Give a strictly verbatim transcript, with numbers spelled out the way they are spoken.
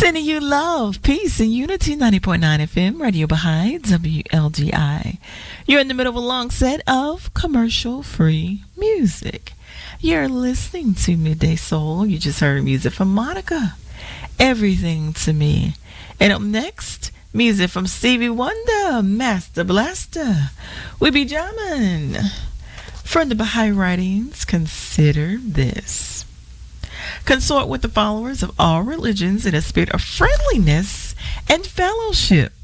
Sending you love, peace, and unity. ninety point nine F M, Radio Baha'i, W L G I. You're in the middle of a long set of commercial-free music. You're listening to Midday Soul. You just heard music from Monica. Everything to Me. And up next, music from Stevie Wonder, Master Blaster. We be jamming. From the Baha'i writings, consider this. Consort with the followers of all religions in a spirit of friendliness and fellowship.